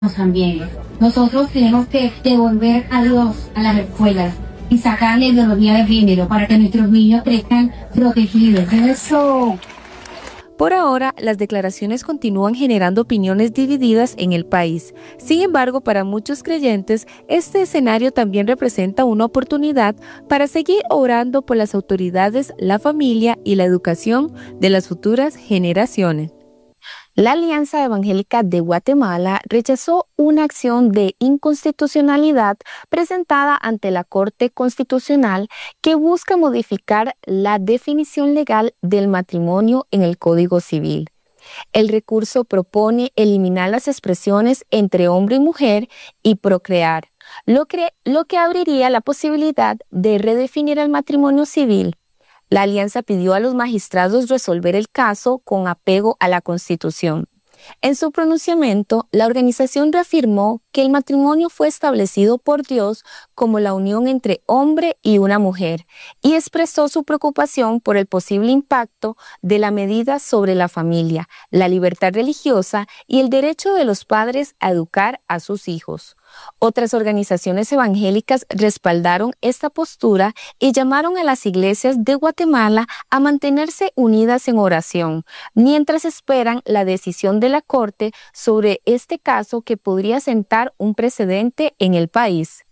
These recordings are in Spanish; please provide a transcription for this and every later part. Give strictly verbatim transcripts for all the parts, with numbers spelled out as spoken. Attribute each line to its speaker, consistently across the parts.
Speaker 1: también. Nosotros tenemos que devolver a Dios a las escuelas y sacar la ideología de género para que nuestros niños crezcan protegidos. Eso.
Speaker 2: Por ahora, las declaraciones continúan generando opiniones divididas en el país. Sin embargo, para muchos creyentes, este escenario también representa una oportunidad para seguir orando por las autoridades, la familia y la educación de las futuras generaciones. La Alianza Evangélica de Guatemala rechazó una acción de inconstitucionalidad presentada ante la Corte Constitucional que busca modificar la definición legal del matrimonio en el Código Civil. El recurso propone eliminar las expresiones entre hombre y mujer y procrear, lo que, lo que abriría la posibilidad de redefinir el matrimonio civil. La alianza pidió a los magistrados resolver el caso con apego a la Constitución. En su pronunciamiento, la organización reafirmó que el matrimonio fue establecido por Dios como la unión entre hombre y una mujer y expresó su preocupación por el posible impacto de la medida sobre la familia, la libertad religiosa y el derecho de los padres a educar a sus hijos. Otras organizaciones evangélicas respaldaron esta postura y llamaron a las iglesias de Guatemala a mantenerse unidas en oración, mientras esperan la decisión de la Corte sobre este caso que podría sentar un precedente en el país.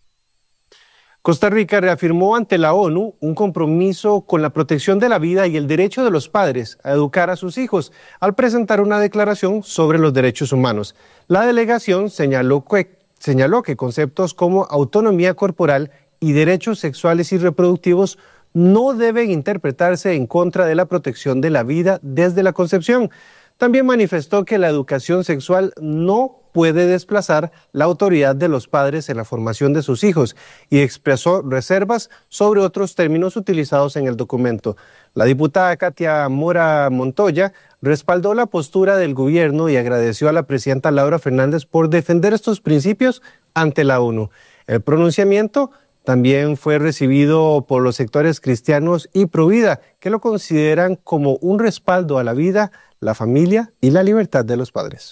Speaker 3: Costa Rica reafirmó ante la ONU un compromiso con la protección de la vida y el derecho de los padres a educar a sus hijos al presentar una declaración sobre los derechos humanos. La delegación señaló que Señaló que conceptos como autonomía corporal y derechos sexuales y reproductivos no deben interpretarse en contra de la protección de la vida desde la concepción. También manifestó que la educación sexual no puede desplazar la autoridad de los padres en la formación de sus hijos y expresó reservas sobre otros términos utilizados en el documento. La diputada Katia Mora Montoya respaldó la postura del gobierno y agradeció a la presidenta Laura Fernández por defender estos principios ante la ONU. El pronunciamiento también fue recibido por los sectores cristianos y provida, que lo consideran como un respaldo a la vida, la familia y la libertad de los padres.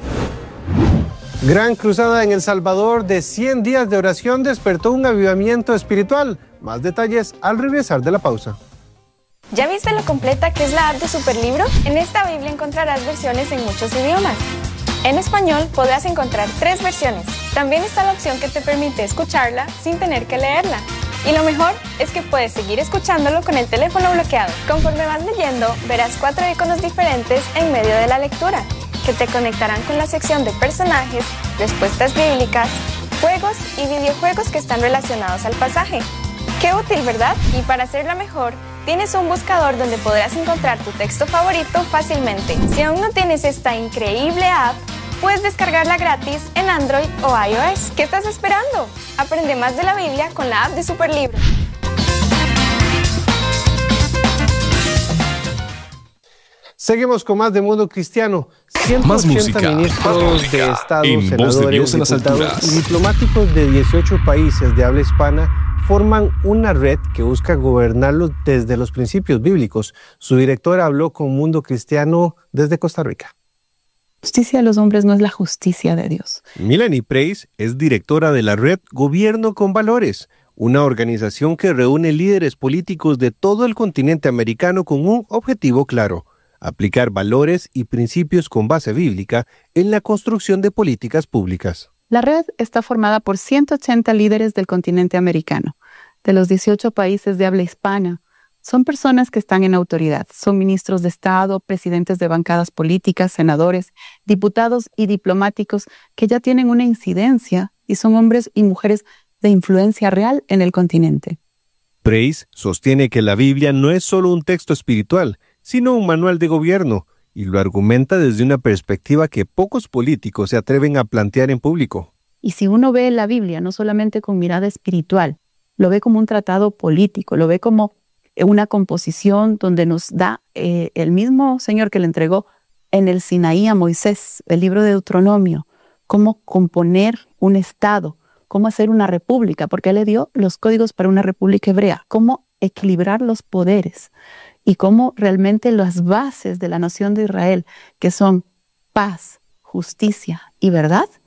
Speaker 3: Gran cruzada en El Salvador de cien días de oración despertó un avivamiento espiritual. Más detalles al regresar de la pausa.
Speaker 4: ¿Ya viste lo completa que es la app de Superlibro? En esta Biblia encontrarás versiones en muchos idiomas. En español podrás encontrar tres versiones. También está la opción que te permite escucharla sin tener que leerla. Y lo mejor es que puedes seguir escuchándolo con el teléfono bloqueado. Conforme vas leyendo, verás cuatro iconos diferentes en medio de la lectura, que te conectarán con la sección de personajes, respuestas bíblicas, juegos y videojuegos que están relacionados al pasaje. ¡Qué útil!, ¿verdad? Y para hacerla mejor, tienes un buscador donde podrás encontrar tu texto favorito fácilmente. Si aún no tienes esta increíble app, puedes descargarla gratis en Android o iOS. ¿Qué estás esperando? Aprende más de la Biblia con la app de Superlibro.
Speaker 3: Seguimos con más de Mundo Cristiano.
Speaker 5: Más música,
Speaker 3: ministros
Speaker 5: más
Speaker 3: de Estado,
Speaker 5: en
Speaker 3: senadores,
Speaker 5: Voz de Dios en las
Speaker 3: diputados
Speaker 5: alturas.
Speaker 3: y diplomáticos de dieciocho países de habla hispana forman una red que busca gobernarlos desde los principios bíblicos. Su director habló con Mundo Cristiano desde Costa Rica.
Speaker 6: La justicia de los hombres no es la justicia de Dios.
Speaker 3: Melanie Price es directora de la red Gobierno con Valores, una organización que reúne líderes políticos de todo el continente americano con un objetivo claro: aplicar valores y principios con base bíblica en la construcción de políticas públicas.
Speaker 6: La red está formada por ciento ochenta líderes del continente americano, de los dieciocho países de habla hispana. Son personas que están en autoridad, son ministros de Estado, presidentes de bancadas políticas, senadores, diputados y diplomáticos que ya tienen una incidencia y son hombres y mujeres de influencia real en el continente.
Speaker 3: Price sostiene que la Biblia no es solo un texto espiritual, sino un manual de gobierno, y lo argumenta desde una perspectiva que pocos políticos se atreven a plantear en público.
Speaker 6: Y si uno ve la Biblia no solamente con mirada espiritual, lo ve como un tratado político, lo ve como una composición donde nos da eh, el mismo Señor que le entregó en el Sinaí a Moisés, el libro de Deuteronomio, cómo componer un estado, cómo hacer una república, porque Él le dio los códigos para una república hebrea, cómo equilibrar los poderes y cómo realmente las bases de la nación de Israel, que son paz, justicia y verdad,